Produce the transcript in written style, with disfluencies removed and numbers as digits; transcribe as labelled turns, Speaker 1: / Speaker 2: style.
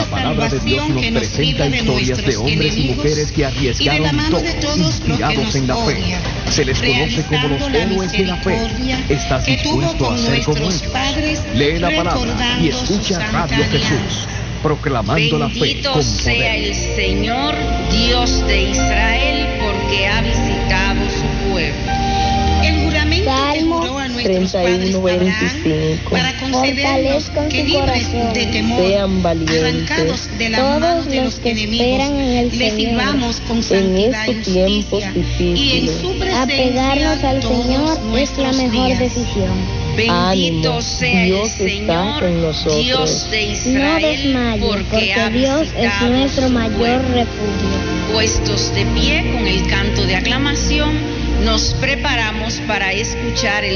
Speaker 1: palabra de Dios nos presenta historias de hombres y mujeres que arriesgaron todo, inspirados en la fe. Se les conoce como los héroes de la fe. ¿Estás dispuesto a ser como ellos? Lee la palabra y escucha Radio Jesús, proclamando la fe con
Speaker 2: Bendito sea
Speaker 1: poder.
Speaker 2: el Señor, Dios de Israel, porque ha visitado su pueblo. El juramento que juró a nuestros padres Abraham para concedernos que libres de temor,
Speaker 3: sean valientes,
Speaker 2: arrancados de las manos de los enemigos, le sirvamos con santidad y justicia, y en su
Speaker 4: apegarnos
Speaker 2: presencia
Speaker 4: al
Speaker 2: todos
Speaker 4: Señor es la
Speaker 2: nuestros
Speaker 4: mejor
Speaker 2: días.
Speaker 4: decisión.
Speaker 2: Bendito
Speaker 3: Ánimo,
Speaker 2: sea
Speaker 3: Dios
Speaker 2: el
Speaker 3: está
Speaker 2: Señor,
Speaker 3: con nosotros.
Speaker 2: Dios de
Speaker 4: No
Speaker 2: Israel,
Speaker 4: desmayes,
Speaker 2: porque ha
Speaker 4: porque Dios es
Speaker 2: visitado
Speaker 4: nuestro
Speaker 2: su
Speaker 4: mayor
Speaker 2: pueblo.
Speaker 4: refugio.
Speaker 2: Puestos de pie con el canto de aclamación, nos preparamos para escuchar el